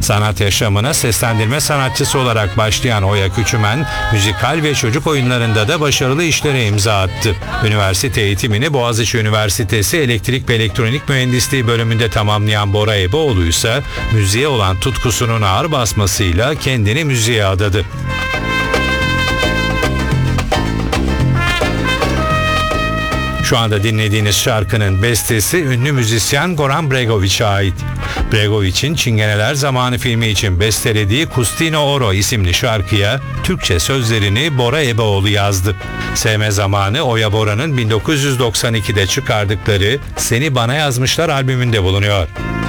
Sanat yaşamına seslendirme sanatçısı olarak başlayan Oya Küçümen, müzikal ve çocuk oyunlarında da başarılı işlere imza attı. Üniversite eğitimini Boğaziçi Üniversitesi Elektrik ve Elektronik Mühendisliği bölümünde tamamlayan Bora Ebeoğlu ise müziğe olan tutkusunun ağır basmasıyla kendini müziğe adadı. Şu anda dinlediğiniz şarkının bestesi ünlü müzisyen Goran Bregović'e ait. Bregović'in Çingeneler Zamanı filmi için bestelediği Kustino Oro isimli şarkıya Türkçe sözlerini Bora Ebeoğlu yazdı. Sevme Zamanı Oya Bora'nın 1992'de çıkardıkları Seni Bana Yazmışlar albümünde bulunuyor.